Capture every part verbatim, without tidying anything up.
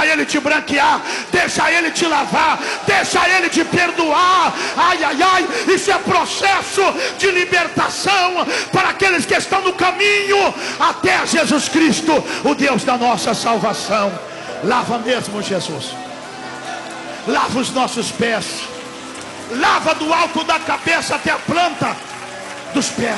Ele te branquear, deixa Ele te lavar, deixa Ele te perdoar. Ai, ai, ai, isso é processo de libertação para aqueles que estão no caminho até Jesus Cristo, o Deus da nossa salvação. Lava mesmo, Jesus. Lava os nossos pés. Lava do alto da cabeça até a planta dos pés.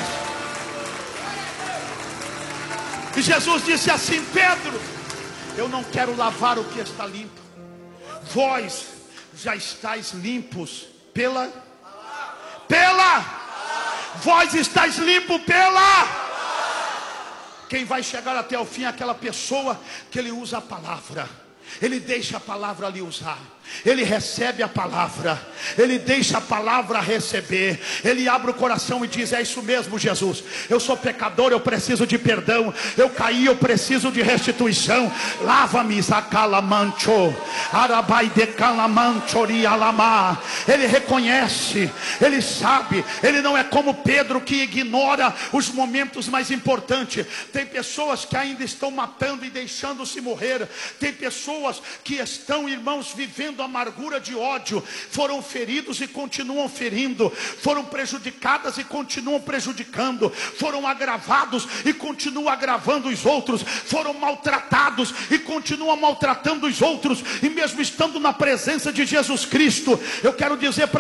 E Jesus disse assim: Pedro, eu não quero lavar o que está limpo. Vós já estáis limpos pela Pela Vós estáis limpos pela Quem vai chegar até o fim é aquela pessoa que ele usa a palavra. Ele deixa a palavra ali usar. Ele recebe a palavra. Ele deixa a palavra receber. Ele abre o coração e diz: é isso mesmo, Jesus, eu sou pecador, eu preciso de perdão. Eu caí, eu preciso de restituição. Lava-me, Zacalamancho, Arabai de Calamanchori Alamá. Ele reconhece, ele sabe. Ele não é como Pedro, que ignora os momentos mais importantes. Tem pessoas que ainda estão matando e deixando-se morrer. Tem pessoas que estão, irmãos, vivendo amargura de ódio, foram feridos e continuam ferindo, foram prejudicadas e continuam prejudicando, foram agravados e continuam agravando os outros, foram maltratados e continuam maltratando os outros. E mesmo estando na presença de Jesus Cristo, eu quero dizer para